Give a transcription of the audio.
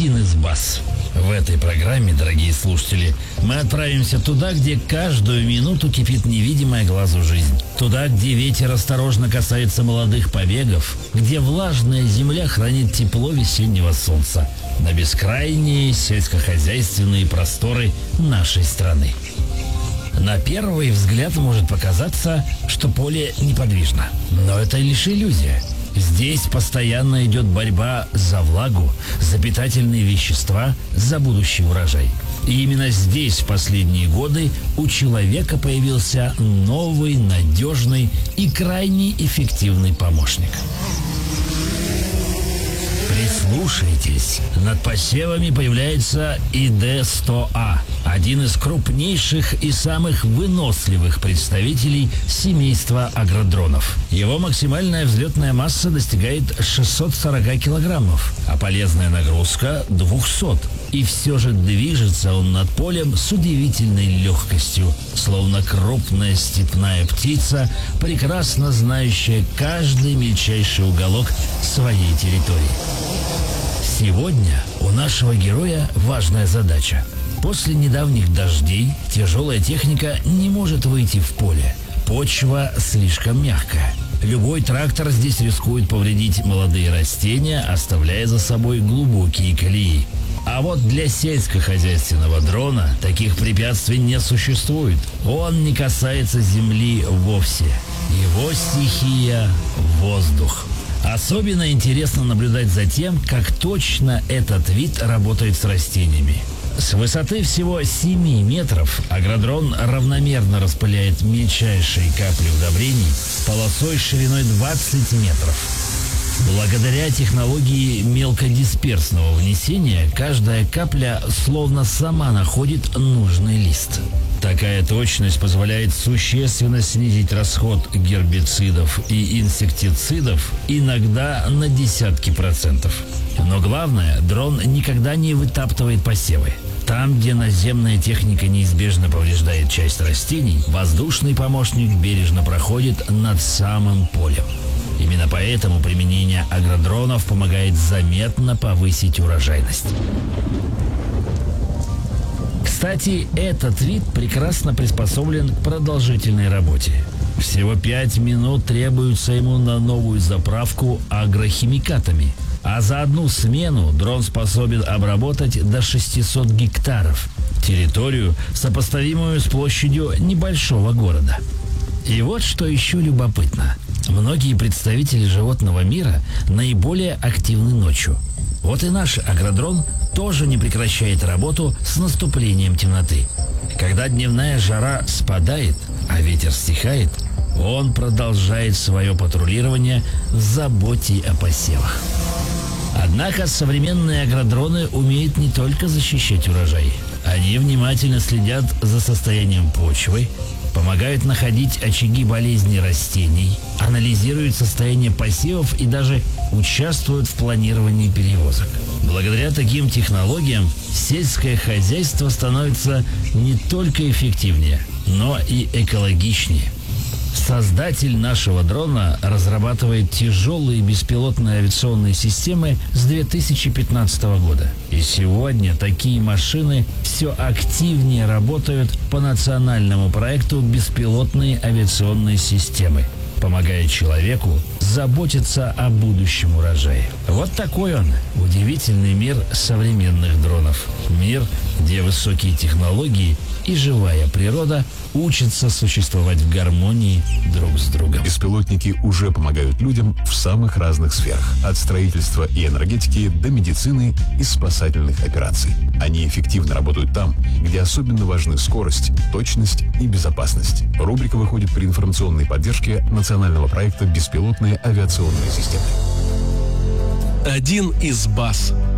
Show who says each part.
Speaker 1: один из баз. В этой программе, дорогие слушатели, мы отправимся туда, где каждую минуту кипит невидимая глазу жизнь. Туда, где ветер осторожно касается молодых побегов, где влажная земля хранит тепло весеннего солнца. На бескрайние сельскохозяйственные просторы нашей страны. На первый взгляд может показаться, что поле неподвижно. Но это лишь иллюзия. Здесь постоянно идет борьба за влагу, за питательные вещества, за будущий урожай. И именно здесь в последние годы у человека появился новый, надежный и крайне эффективный помощник. Прислушайтесь, над посевами появляется ИД-100А, один из крупнейших и самых выносливых представителей семейства агродронов. Его максимальная взлетная масса достигает 640 килограммов, а полезная нагрузка – 200. И все же движется он над полем с удивительной легкостью, словно крупная степная птица, прекрасно знающая каждый мельчайший уголок своей территории. Сегодня у нашего героя важная задача. После недавних дождей тяжелая техника не может выйти в поле. Почва слишком мягкая. Любой трактор здесь рискует повредить молодые растения, оставляя за собой глубокие колеи. А вот для сельскохозяйственного дрона таких препятствий не существует. Он не касается земли вовсе. Его стихия – воздух. Особенно интересно наблюдать за тем, как точно этот вид работает с растениями. С высоты всего 7 метров агродрон равномерно распыляет мельчайшие капли удобрений полосой шириной 20 метров. Благодаря технологии мелкодисперсного внесения каждая капля словно сама находит нужный лист. Такая точность позволяет существенно снизить расход гербицидов и инсектицидов иногда на десятки процентов. Но главное, дрон никогда не вытаптывает посевы. Там, где наземная техника неизбежно повреждает часть растений, воздушный помощник бережно проходит над самым полем. Именно поэтому применение агродронов помогает заметно повысить урожайность. Кстати, этот вид прекрасно приспособлен к продолжительной работе. Всего 5 минут требуется ему на новую заправку агрохимикатами. А за одну смену дрон способен обработать до 600 гектаров. Территорию, сопоставимую с площадью небольшого города. И вот что еще любопытно. Многие представители животного мира наиболее активны ночью. Вот и наш агродрон тоже не прекращает работу с наступлением темноты. Когда дневная жара спадает, а ветер стихает, он продолжает свое патрулирование в заботе о посевах. Однако современные агродроны умеют не только защищать урожай. Они внимательно следят за состоянием почвы, помогают находить очаги болезней растений, анализируют состояние посевов и даже участвуют в планировании перевозок. Благодаря таким технологиям сельское хозяйство становится не только эффективнее, но и экологичнее. Создатель нашего дрона разрабатывает тяжелые беспилотные авиационные системы с 2015 года. И сегодня такие машины все активнее работают по национальному проекту «Беспилотные авиационные системы», помогая человеку заботиться о будущем урожае. Вот такой он, удивительный мир современных дронов. Мир, где высокие технологии и живая природа учатся существовать в гармонии друг с другом.
Speaker 2: Беспилотники уже помогают людям в самых разных сферах. От строительства и энергетики до медицины и спасательных операций. Они эффективно работают там, где особенно важны скорость, точность и безопасность. Рубрика выходит при информационной поддержке национального проекта «Беспилотные авиационные системы».
Speaker 3: Один из баз.